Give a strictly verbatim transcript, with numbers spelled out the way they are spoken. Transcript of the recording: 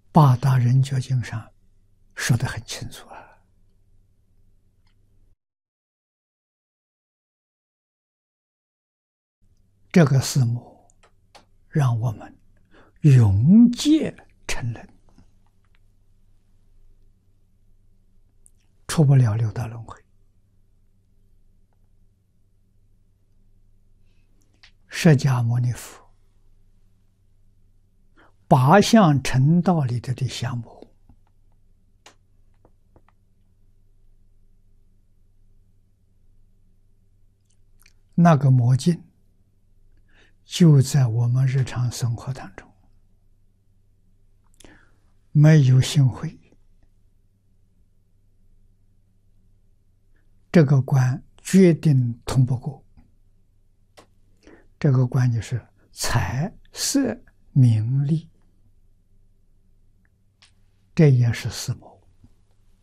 八大人觉经上说得很清楚啊。这个四母让我们永劫沉沦，出不了六道轮回。释迦牟尼佛八相成道里头的降魔，那个魔镜就在我们日常生活当中，没有心慧，这个关决定通不过。这个关就是财色名利，这也是四魔。